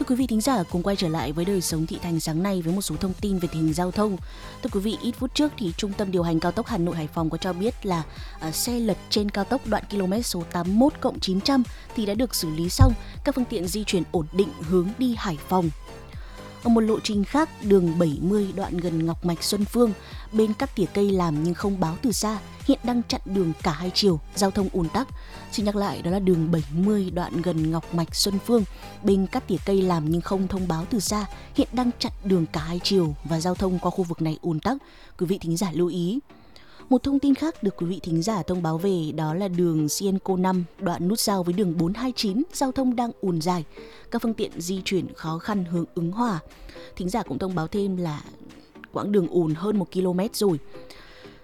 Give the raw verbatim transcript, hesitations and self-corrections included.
Thưa quý vị thính giả, cùng quay trở lại với đời sống thị thành sáng nay với một số thông tin về tình hình giao thông. Thưa quý vị, ít phút trước thì Trung tâm điều hành cao tốc Hà Nội Hải Phòng có cho biết là uh, xe lật trên cao tốc đoạn km số tám mươi mốt cộng chín trăm thì đã được xử lý xong, các phương tiện di chuyển ổn định hướng đi Hải Phòng. Ở một lộ trình khác, đường bảy mươi đoạn gần Ngọc Mạch Xuân Phương, bên cắt tỉa cây làm nhưng không báo từ xa, hiện đang chặn đường cả hai chiều, giao thông ùn tắc. Xin nhắc lại, đó là đường bảy mươi đoạn gần Ngọc Mạch Xuân Phương, bên cắt tỉa cây làm nhưng không thông báo từ xa, hiện đang chặn đường cả hai chiều và giao thông qua khu vực này ùn tắc. Quý vị thính giả lưu ý. Một thông tin khác được quý vị thính giả thông báo về đó là đường Sienco năm, đoạn nút giao với đường bốn hai chín, giao thông đang ùn dài. Các phương tiện di chuyển khó khăn hướng Ứng Hòa. Thính giả cũng thông báo thêm là quãng đường ùn hơn một ki lô mét rồi.